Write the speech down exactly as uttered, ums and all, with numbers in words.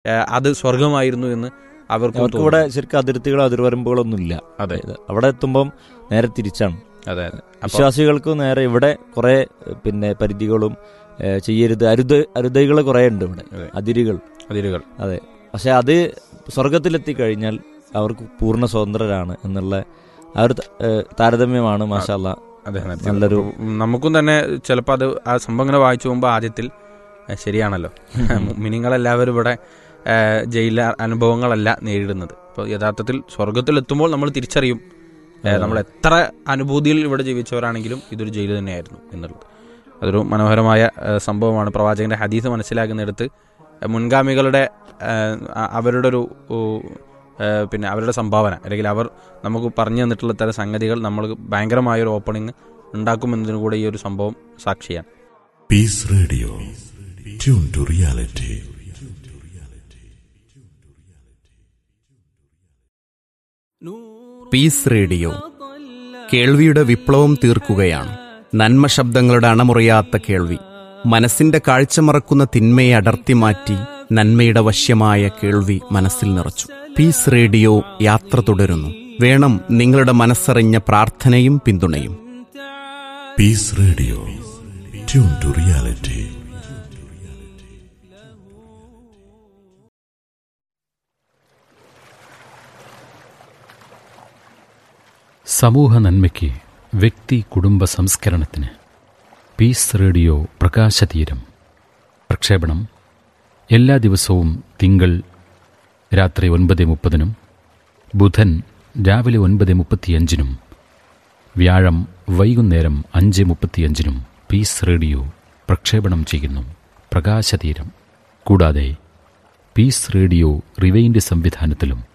അത് സ്വർഗമായിരുന്നു എന്ന് അവർക്ക് ഇവിടെ ശരിക്കും അതിർത്തികളോ അതിർവരമ്പുകളൊന്നും ഇല്ല. അതെ, അവിടെ എത്തുമ്പം നേരെ തിരിച്ചാണ്. അതെ അതെ വിശ്വാസികൾക്ക് നേരെ ഇവിടെ കുറെ പിന്നെ പരിധികളും ചെയ്യരുത്, അരുത് അരുതകൾ കുറെ ഉണ്ട് ഇവിടെ, അതിരുകൾ അതിരുകൾ അതെ. പക്ഷെ അത് സ്വർഗത്തിലെത്തി കഴിഞ്ഞാൽ അവർക്ക് പൂർണ്ണ സ്വതന്ത്രരാണ് എന്നുള്ള ആ ഒരു താരതമ്യമാണ് മാഷാ അല്ലാഹ്. അതെ, നല്ലൊരു നമുക്കും തന്നെ ചിലപ്പോൾ അത് ആ സംഭവം ഇങ്ങനെ വായിച്ചു പോകുമ്പോൾ ആദ്യത്തിൽ ശരിയാണല്ലോ, മിനിങ്ങളെല്ലാവരും ഇവിടെ ജയില അനുഭവങ്ങളല്ല നേരിടുന്നത്. അപ്പോൾ യഥാർത്ഥത്തിൽ സ്വർഗത്തിലെത്തുമ്പോൾ നമ്മൾ തിരിച്ചറിയും നമ്മൾ എത്ര അനുഭൂതിയിൽ ഇവിടെ ജീവിച്ചവരാണെങ്കിലും ഇതൊരു ജയിൽ തന്നെയായിരുന്നു എന്നുള്ളത്. അതൊരു മനോഹരമായ സംഭവമാണ്. പ്രവാചകന്റെ ഹദീസ് മനസ്സിലാക്കുന്നിടത്ത് മുൻഗാമികളുടെ അവരുടെ ഒരു പിന്നെ അവരുടെ സംഭാവന അല്ലെങ്കിൽ അവർ നമുക്ക് പറഞ്ഞു തന്നിട്ടുള്ള തരം സംഗതികൾ നമ്മൾ ഭയങ്കരമായൊരു ഓപ്പണിങ് ഉണ്ടാക്കുമെന്നതിനു കൂടെ ഈ ഒരു സംഭവം സാക്ഷിയാണ്. Piece radio, tune to reality. Piece radio കേൾവിയുടെ വിപ്ലവം തീർക്കുകയാണ്. നന്മ ശബ്ദങ്ങളുടെ അണമുറിയാത്ത കേൾവി, മനസ്സിന്റെ കാഴ്ച മറക്കുന്ന തിന്മയെ അടർത്തി മാറ്റി നന്മയുടെ വശ്യമായ കേൾവി മനസ്സിൽ നിറച്ചു. പീസ് റേഡിയോ യാത്ര തുടരുന്നു. വേണം നിങ്ങളുടെ മനസ്സറിഞ്ഞ പ്രാർത്ഥനയും പിന്തുണയും. Piece radio, tune to reality. സമൂഹ നന്മയ്ക്ക്, വ്യക്തി കുടുംബ സംസ്കരണത്തിന് പീസ് റേഡിയോ പ്രകാശതീരം. പ്രക്ഷേപണം എല്ലാ ദിവസവും തിങ്കൾ രാത്രി ഒൻപത് മുപ്പതിനും ബുധൻ രാവിലെ ഒൻപത് മുപ്പത്തിയഞ്ചിനും വ്യാഴം വൈകുന്നേരം അഞ്ച് മുപ്പത്തിയഞ്ചിനും പീസ് റേഡിയോ പ്രക്ഷേപണം ചെയ്യുന്നു. പ്രകാശതീരം. കൂടാതെ പീസ് റേഡിയോ റിവൈൻഡ് സംവിധാനത്തിലും